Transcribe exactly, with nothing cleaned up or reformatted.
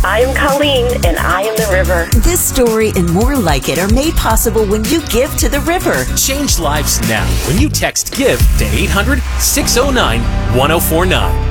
I am Colleen, and I am the river. This story and more like it are made possible when you give to the river. Change lives now when you text GIVE to eight hundred, six oh nine, one oh four nine.